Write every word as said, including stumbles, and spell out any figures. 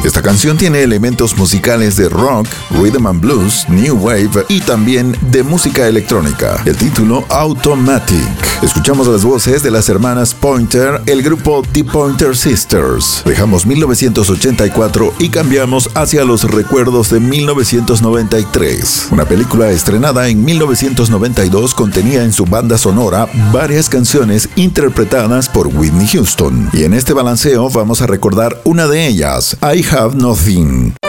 Esta canción tiene elementos musicales de rock, rhythm and blues, new wave y también de música electrónica. El título Automatic. Escuchamos las voces de las hermanas Pointer, el grupo The Pointer Sisters. Dejamos mil novecientos ochenta y cuatro y cambiamos hacia los recuerdos de mil novecientos noventa y tres. Una película estrenada en mil novecientos noventa y dos contenía en su banda sonora varias canciones interpretadas por Whitney Houston. Y en este balanceo vamos a recordar una de ellas, I Have Nothing.